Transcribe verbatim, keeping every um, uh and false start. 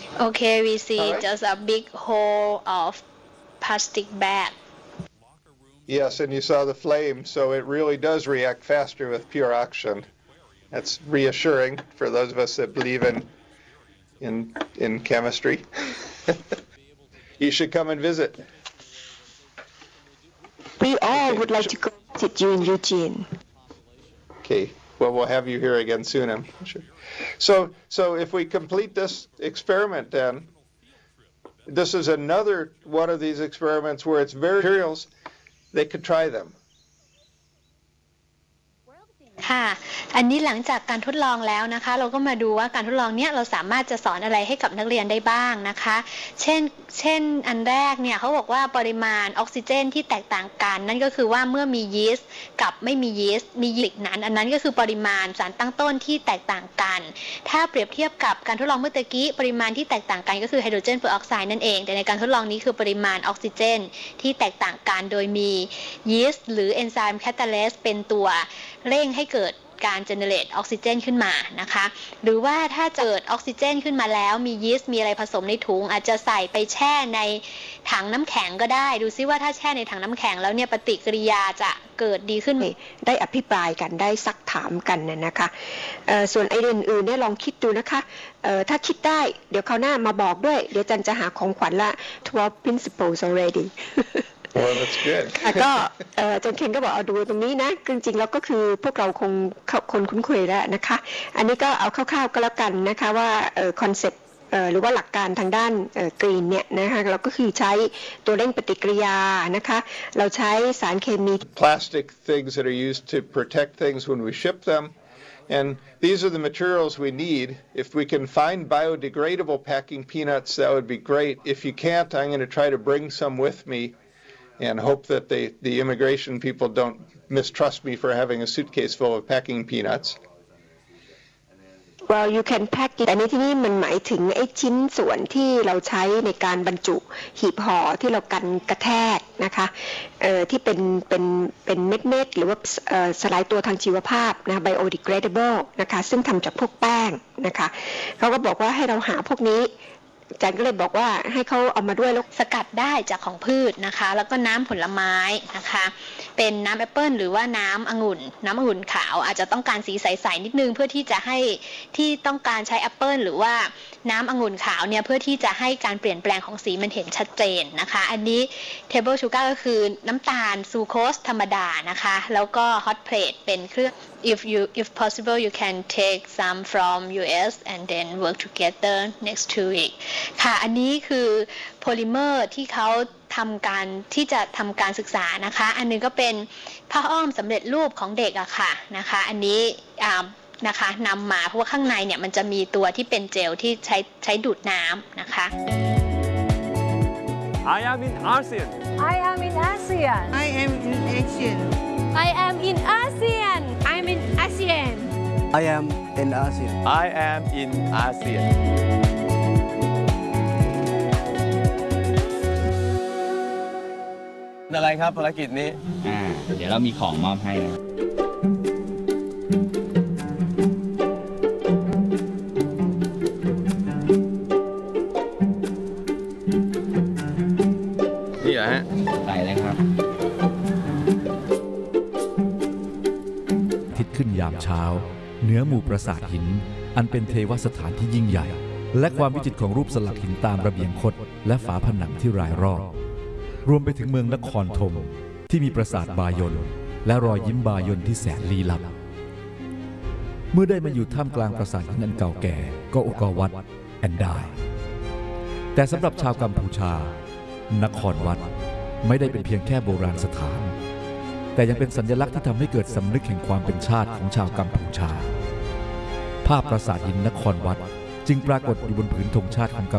Okay, we see right. just a big hole of plastic bag. Yes, and you saw the flame, so it really does react faster with pure oxygen. That's reassuring for those of us that believe in in in chemistry. You should come and visit. We all would like to go visit you in Eugene. Okay. Well, we'll have you here again soon, I'm sure. So, so if we complete this experiment, then this is another one of these experiments where it's very materials. They could try them. ค่ะอันนี้หลังจากการทดลองแล้วนะคะเราก็มาดูว่าการทดลองเนี้ยเราสามารถจะสอนอะไรให้กับนักเรียนได้บ้างนะคะเช่นเช่นอันแรกเนี่ยเขาบอกว่าปริมาณออกซิเจนที่แตกต่างกันนั่นก็คือว่าเมื่อมียีสต์กับไม่มียีสต์มียีสต์นั้นอันนั้นก็คือปริมาณสารตั้งต้นที่แตกต่างกันถ้าเปรียบเทียบกับการทดลองเมื่อตะกี้ปริมาณที่แตกต่างกันก็คือไฮโดรเจนเปอร์ออกไซด์นั่นเองแต่ในการทดลองนี้คือปริมาณออกซิเจนที่แตกต่างกันโดยมียีสต์หรือเอนไซม์แคตาเลสเป็นตัวเร่งให้เกิดการเจเนเรตออกซิเจนขึ้นมานะคะหรือว่าถ้าเกิดออกซิเจนขึ้นมาแล้วมียีสต์มีอะไรผสมในถุงอาจจะใส่ไปแช่ในถังน้ำแข็งก็ได้ดูซิว่าถ้าแช่ในถังน้ำแข็งแล้วเนี่ยปฏิกิริยาจะเกิดดีขึ้นได้อภิปรายกันได้ซักถามกันน่ะนะคะส่วนไอเดียอื่นๆเนี่ยลองคิดดูนะคะถ้าคิดได้เดี๋ยวคราวหน้ามาบอกด้วยเดี๋ยวจันจะหาของขวัญละtwelve principles already Well, that's good. ก็อาจารย์เคนก็บอกเอาดูตรงนี้นะจริงๆแล้วก็คือพวกเราคงคนคุ้นเคยแล้วนะคะอันนี้ก็เอาคร่าวๆก็แล้วกันนะคะว่าคอนเซ็ปต์หรือว่าหลักการทางด้านกรีนเนี่ยนะคะเราก็คือใช้ตัวเร่งปฏิกิริยานะคะเราใช้สารเคมี Plastic things that are used to protect things when we ship them. And these are the materials we need. If we can find biodegradable packing peanuts, that would be great. If you can't, I'm going to try to bring some with me.And hope that they, the immigration people don't mistrust me for having a suitcase full of packing peanuts. Well, you can pack it. แต่ในที่นี้มันหมายถึงไอ้ชิ้นส่วนที่เราใช้ในการบรรจุหีบห่อที่เรากันกระแทกนะคะเอ่อที่เป็นเป็นเป็นเม็ดๆหรือว่าเอ่อสลายตัวทางชีวภาพนะ biodegradable นะคะซึ่งทำจากพวกแป้งนะคะเขาก็บอกว่าให้เราหาพวกนี้อาจารย์ก็เลยบอกว่าให้เขาเอามาด้วยแล้วสกัดได้จากของพืชนะคะแล้วก็น้ำผลไม้นะคะเป็นน้ำแอปเปิ้ลหรือว่าน้ำองุ่นน้ำองุ่นขาวอาจจะต้องการสีใสๆนิดนึงเพื่อที่จะให้ที่ต้องการใช้แอปเปิ้ลหรือว่าน้ำองุ่นขาวเนี่ยเพื่อที่จะให้การเปลี่ยนแปลงของสีมันเห็นชัดเจนนะคะอันนี้ table sugar ก็คือน้ำตาลซูโคสธรรมดานะคะแล้วก็ hot plate เป็นเครื่อง if you if possible you can take some from ยู เอส and then work together next to it ค่ะอันนี้คือโพลิเมอร์ที่เขาทำการที่จะทำการศึกษานะคะอันนึงก็เป็นผ้าอ้อมสำเร็จรูปของเด็กอะค่ะนะคะอันนี้นะคะนำมาเพราะว่าข้างในเนี่ยมันจะมีตัวที่เป็นเจลที่ใช้ใช้ดูดน้ำนะคะ I am in ASEAN I am in ASEAN I am in ASEAN I am in ASEAN I'm in ASEAN I am in ASEAN I am in ASEANอะไรครับภารกิจนี้อ่าเดี๋ยวเรามีของมอบให้นะนี่เหรอฮะไปเลยครับทิศขึ้นยามเช้าเหนือหมู่ปราสาทหินอันเป็นเทวสถานที่ยิ่งใหญ่และความวิจิตรของรูปสลักหินตามระเบียงคดและฝาผนังที่รายรอบรวมไปถึงเมืองนครธมที่มีปราสาทบายนและรอยยิ้มบายนที่แสนลี้ลับเมื่อได้มาอยู่ท่ามกลางปราสาทหินอันเก่าแก่ก็โอกาวัดแอนดายแต่สำหรับชาวกัมพูชานครวัดไม่ได้เป็นเพียงแค่โบราณสถานแต่ยังเป็นสัญลักษณ์ที่ทำให้เกิดสำนึกแห่งความเป็นชาติของชาวกัมพูชาภาพปราสาทหินนครวัดจึงปรากฏอยู่บนผืนธงชาติของ